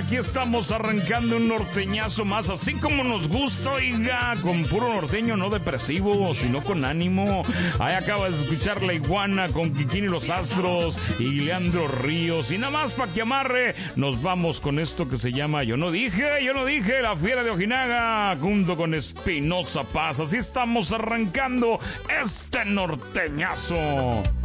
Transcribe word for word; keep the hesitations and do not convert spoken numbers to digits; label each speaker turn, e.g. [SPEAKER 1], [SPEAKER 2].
[SPEAKER 1] aquí estamos arrancando un norteñazo más, así como nos gusta, oiga, con puro norteño, no depresivo, sino con ánimo. Ahí acabas de escuchar La Iguana con Kikín y los Astros y Leandro Ríos. Y nada más para que amarre, nos vamos con esto que se llama Yo no dije, yo no dije, La Fiera de Ojinaga, junto con Espinosa Paz. Así estamos arrancando este norteñazo.